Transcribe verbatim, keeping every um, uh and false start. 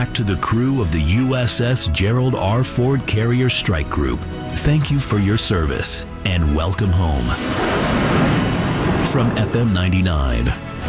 To the crew of the U S S Gerald R. Ford Carrier Strike Group, thank you for your service and welcome home. From F M ninety-nine,